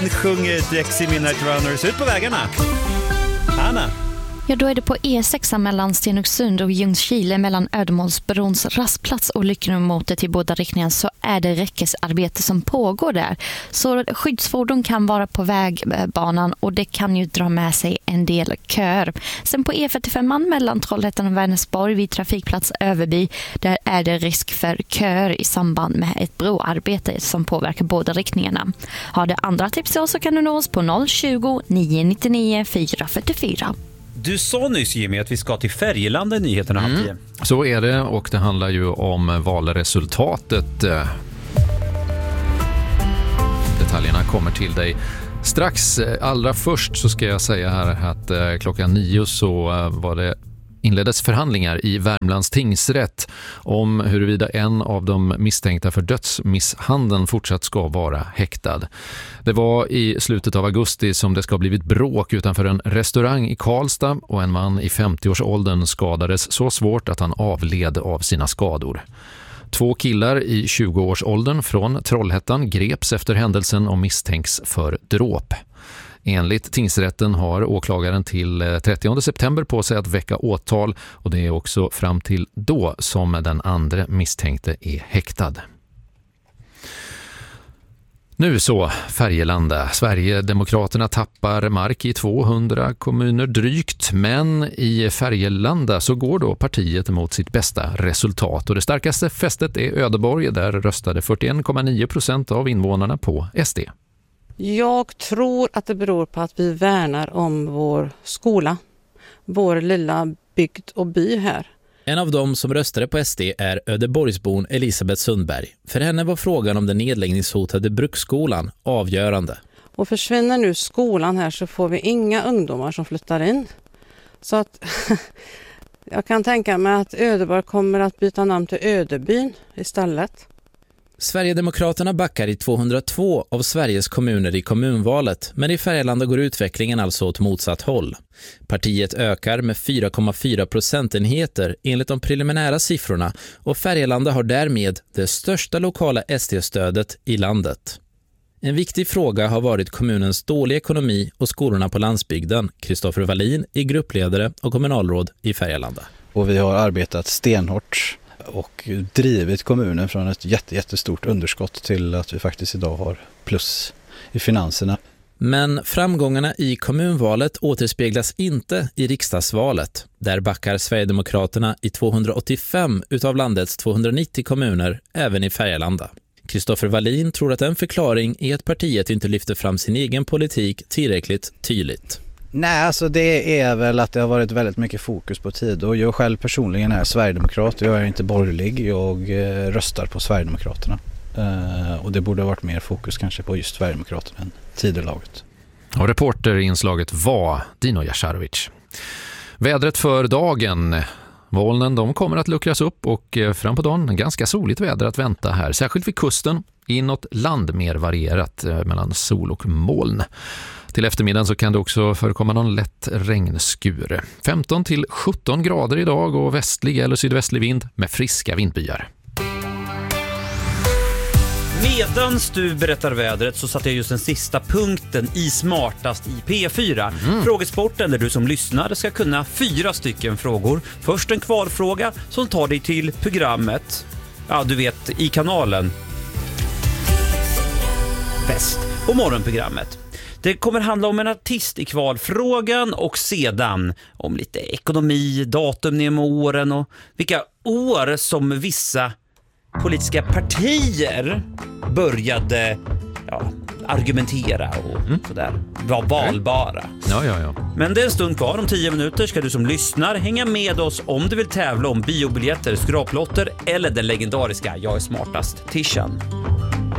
Sjunger Dexy Midnight Runners ut på vägarna. Anna. Ja, då är det på E6 mellan Stenungsund och Ljungskile mellan Ödemålsbrons rastplats och Lyckemotet i båda riktningar, så är det räckesarbete som pågår där. Så skyddsfordon kan vara på vägbanan och det kan ju dra med sig en del kör. Sen på E45 mellan Trollhättan och Vänersborg vid trafikplats Överby, där är det risk för kör i samband med ett broarbete som påverkar båda riktningarna. Har du andra tips så kan du nå oss på 020 999 444. Du sa nyss, Jimmy, att vi ska till Färgelanda i nyheterna. Så är det, och det handlar ju om valresultatet. Detaljerna kommer till dig strax. Allra först så ska jag säga här att klockan 9 så var det inleddes förhandlingar i Värmlands tingsrätt om huruvida en av de misstänkta för dödsmisshandeln fortsatt ska vara häktad. Det var i slutet av augusti som det ska ha blivit bråk utanför en restaurang i Karlstad och en man i 50-årsåldern skadades så svårt att han avled av sina skador. 2 killar i 20-årsåldern från Trollhättan greps efter händelsen och misstänks för dråp. Enligt tingsrätten har åklagaren till 30 september på sig att väcka åtal, och det är också fram till då som den andra misstänkte är häktad. Nu så, Färgelanda. Sverigedemokraterna tappar mark i 200 kommuner drygt, men i Färgelanda så går då partiet mot sitt bästa resultat. Och det starkaste fästet är Ödeborg, där röstade 41,9% av invånarna på SD. Jag tror att det beror på att vi värnar om vår skola, vår lilla bygd och by här. En av dem som röstade på SD är Ödeborgsbon Elisabeth Sundberg. För henne var frågan om den nedläggningshotade bruksskolan avgörande. Och försvinner nu skolan här så får vi inga ungdomar som flyttar in. Så att jag kan tänka mig att Ödeborg kommer att byta namn till Ödebyn istället. Sverigedemokraterna backar i 202 av Sveriges kommuner i kommunvalet, men i Färgelanda går utvecklingen alltså åt motsatt håll. Partiet ökar med 4,4 procentenheter enligt de preliminära siffrorna, och Färgelanda har därmed det största lokala SD-stödet i landet. En viktig fråga har varit kommunens dåliga ekonomi och skolorna på landsbygden. Kristoffer Wallin är gruppledare och kommunalråd i Färgelanda. Och vi har arbetat stenhårt och drivit kommunen från ett jättestort underskott till att vi faktiskt idag har plus i finanserna. Men framgångarna i kommunvalet återspeglas inte i riksdagsvalet. Där backar Sverigedemokraterna i 285 utav landets 290 kommuner, även i Färgelanda. Kristoffer Wallin tror att en förklaring är att partiet inte lyfter fram sin egen politik tillräckligt tydligt. Nej, alltså det är väl att det har varit väldigt mycket fokus på tid, och jag själv personligen är sverigedemokrat. Jag är inte borgerlig, jag röstar på Sverigedemokraterna. Och det borde ha varit mer fokus kanske på just Sverigedemokraterna än tiderlaget. Och reporter i inslaget var Dino Jasharovic. Vädret för dagen. Molnen de kommer att luckras upp och fram på dagen ganska soligt väder att vänta här. Särskilt vid kusten, inåt land mer varierat mellan sol och moln. Till eftermiddagen så kan det också förekomma någon lätt regnskur. 15 till 17 grader idag och västlig eller sydvästlig vind med friska vindbyar. Medans du berättar vädret så satte jag just den sista punkten i Smartast i P4. Frågesporten där du som lyssnar ska kunna 4 stycken frågor. Först en kvalfråga som tar dig till programmet. Ja, du vet, i kanalen Fest och morgonprogrammet. Det kommer handla om en artist i kvalfrågan och sedan om lite ekonomi, datum ner med åren och vilka år som vissa politiska partier började argumentera och sådär, var valbara. Ja. Men det är en stund kvar, om 10 minuter ska du som lyssnar hänga med oss om du vill tävla om biobiljetter, skraplotter eller den legendariska Jag är smartast-tishan.